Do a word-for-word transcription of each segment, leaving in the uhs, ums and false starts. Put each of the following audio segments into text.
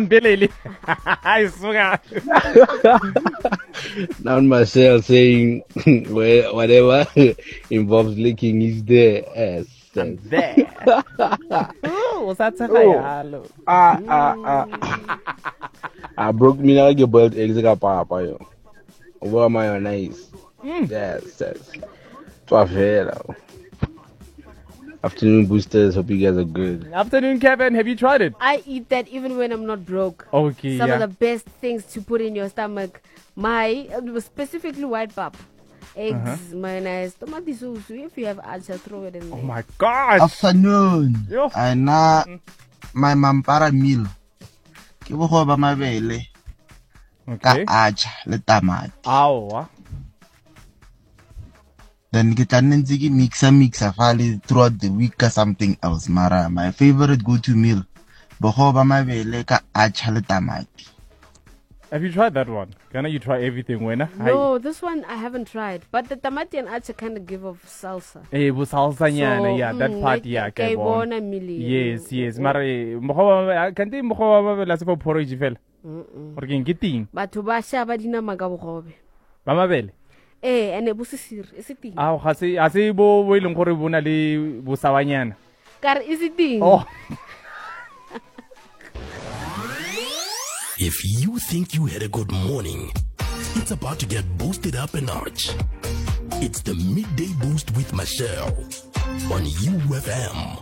Mbelele. I swear. Now Marcel saying where whatever involves licking is there. Yes. I'm there. Oh, was that oh. Ah ah ah. I broke me like a bird eggs like a papa yo. Over my nice. Mm. Yes, yes. To fair. Afternoon boosters, hope you guys are good. Afternoon, Kevin. Have you tried it? I eat that even when I'm not broke. Okay, Some yeah. of the best things to put in your stomach. My, uh, specifically white pap. Eggs, uh-huh. mayonnaise, tomato sauce. If you have acha, throw it in there. Oh my gosh. Afternoon. I na my mampara meal. Ke bo go ba mabele. Okay. Ka acha le tamati. Awa. Then get an nzigi mixa mixa fali throughout the week or something else. Mara, my favorite go-to meal. Bohoba mabele ka acha le tamati. Have you tried that one? Can you try everything, Wena? No, this one I haven't tried. But the tamati and acha kind of give off salsa. Eh, bu salsa nyana, yeah, that mm, part, like, yeah. Okay, bona million. Yes, yes. Mara, mohoba, can't you mohoba mabele as for porridge fell? Or can get in? But to basha badina magabobe. Mamabele. Eh, and a busisir, is it thing? Ah, hasi, hasi bo willing for bunali busawanyana. Car is it thing? Oh. If you think you had a good morning, it's about to get boosted up a notch. It's the Midday Boost with Michelle on U F M.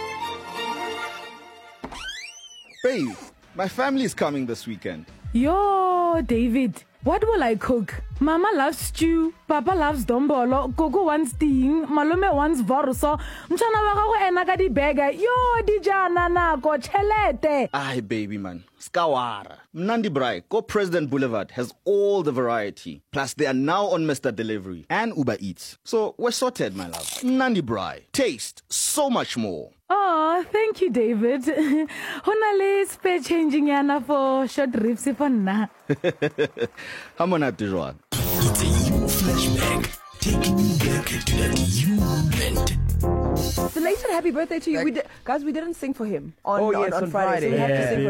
Babe, my family is coming this weekend. Yo, David, what will I cook? Mama loves stew, Papa loves dombolo, Gogo wants ting, Malume wants vorso, Mchana wako ena di bega, yo di jana na ko chelete. Aye, baby man, skawara. Mnandi Brai, Go President Boulevard has all the variety. Plus, they are now on Mister Delivery and Uber Eats. So we're sorted, my love. Mnandi Brai, taste so much more. Oh, thank you, David. Honale spare changing yana for short ribs for na. Hamona Tijuan. It's a U flashback, taking you back to that U moment. Belated happy birthday to you. We di- guys, we didn't sing for him on, oh, on, yes, on, on Friday, Friday. so we have to Yeah. sing for